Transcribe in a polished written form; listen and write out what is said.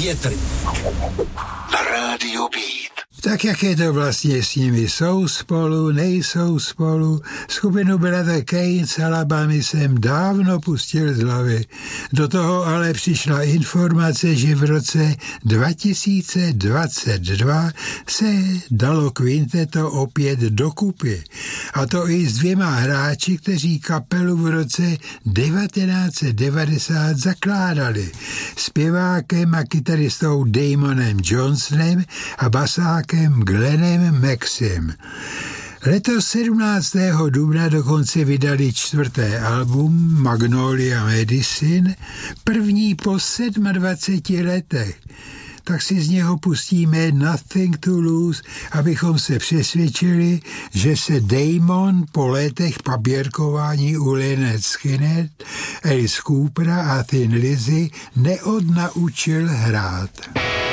větry. Na rádiu Beat. Tak jak je to vlastně s nimi? Jsou spolu, nejsou spolu? Skupinu Brother Kane z Alabamy jsem dávno pustil z hlavy. Do toho ale přišla informace, že v roce 2022 se dalo kvinteto opět dokupy. A to i s 2 hráči, kteří kapelu v roce 1990 zakládali. Zpěvákem a kytaristou Damonem Johnsonem a basákem Glennem Maxem. Letos 17. dubna dokonce vydali 4. album Magnolia Medicine, první po 27 letech. Tak si z něho pustíme Nothing to Lose, abychom se přesvědčili, že se Damon po letech papírkování u Lynyrd Skynyrd, Alice Coopera a Thin Lizzy neodnaučil hrát.